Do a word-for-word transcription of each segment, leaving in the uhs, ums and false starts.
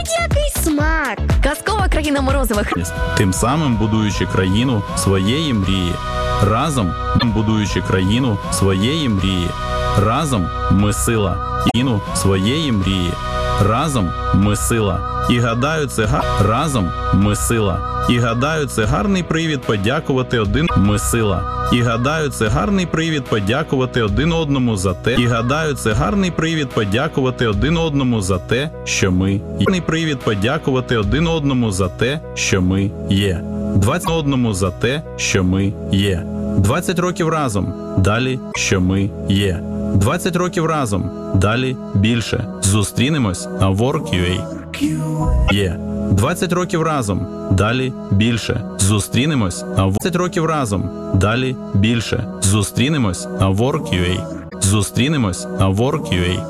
Який смак! Казкова країна морозивих. Тим самим будуючи країну своєї мрії. Разом будуючи країну своєї мрії. Разом ми сила. Країну своєї мрії. Разом ми сила. І гадаю, це гар... Разом ми сила. І гадаю, це гарний привід подякувати один ми сила. І гадаю, це гарний привід подякувати один одному за те. І гадаю, це гарний привід подякувати один одному за те, що ми є. Гарний привід подякувати один одному за те, що ми є. Двадцять одному за те, що ми є. Двадцять років разом. Далі, що ми є. Двадцять років разом. Далі більше. Зустрінемось на Work.ua. Є. двадцять років разом. Далі більше. Зустрінемось на двадцять років разом. Далі більше. Зустрінемось на Work.ua. Зустрінемось на Work.ua.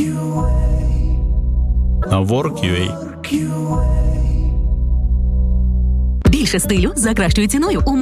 На Work.ua. Більше стилю за кращою ціною. У...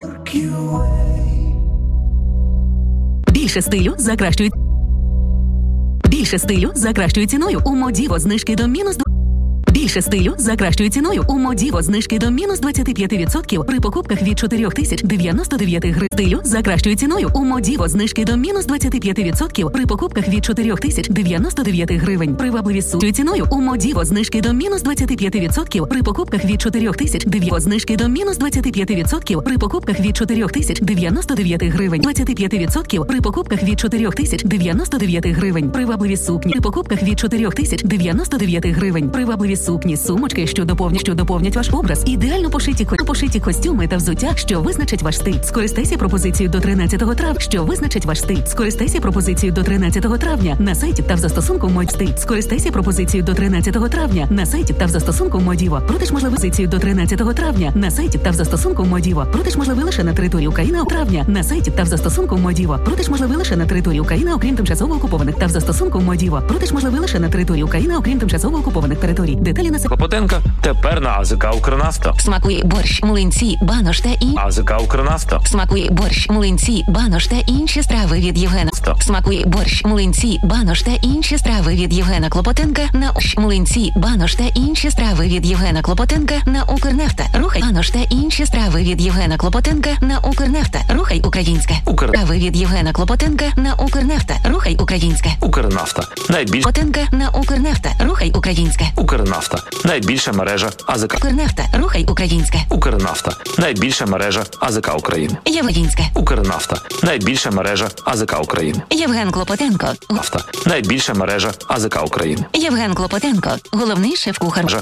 Більше стилю за кращою Більше стилю за кращою ціною у Модіво знижки до мінус Більше стилю за кращою ціною у Модіво знижки до мінус двадцять п'ять відсотків при покупках від чотири тисячі дев'яносто дев'ять гривень. Стилю за кращою ціною у Модіво знижки до мінус двадцять п'ять відсотків при покупках від чотири тисячі дев'яносто дев'ять гривень. Привабливі сумі ціною у Модіво знижки до мінус двадцять п'ять відсотків при покупках від чотири тисячі дев'яносто знижки до мінус двадцять п'ять відсотків при покупках від чотири тисячі дев'яносто дев'ять гривень. двадцять п'ять відсотків при покупках від чотири тисячі дев'яносто дев'ять гривень. Привабливі сукні при покупках від чотири тисячі дев'яносто дев'ять гривень. Привабливі сукні, сумочки, що доповнять, що доповнять ваш образ, ідеально пошиті, пошиті костюми та взуття, що визначать ваш стиль. Скористайся пропозицією до тринадцятого травня, що визначить ваш стиль. Скористайся пропозицією до тринадцятого травня на сайті та в застосунку Мой стиль. Скористайся пропозицією до тринадцятого травня на сайті та в застосунку Модіво. Продаж можливий позицію до тринадцятого травня на сайті та в застосунку Модіво. Продаж можливий лише на території України травня на сайті та в застосунку Модіво. Продаж можливий лише на території України, окрім тимчасово окупованих та в застосунку Модіво. Продаж можливий лише на території України, окрім тимчасово окупованих територій. Деталі на Клопотенка тепер на АЗК «Укрнафта». Смакує борщ, млинці, банош та і... АЗК «Укрнафта». Смакує борщ, млинці, банош та інші страви від Євгена. Смакує борщ, млинці, банош та інші страви від Євгена Клопотенка на борщ, млинці, банош та інші страви від Євгена Клопотенка на «Укрнафта». Рухай банош та інші страви від Євгена Клопотенка на «Укрнафта». Рухай українське. Укр... Страви від Євгена Клопотенка на «Укрнафта». Рухай українське. «Укрнафта». Найбільш... Клопотенка на «Укрнафта». Рухай українське. «Укрнафта». Найбільша мережа АЗК. «Укрнафта». Рухай українське. «Укрнафта». Найбільша мережа АЗК України. Євгенське. «Укрнафта». Найбільша мережа АЗК України. Євген Клопотенко. «Нафта». Найбільша мережа АЗК України. Євген Клопотенко. Головний шеф-кухар.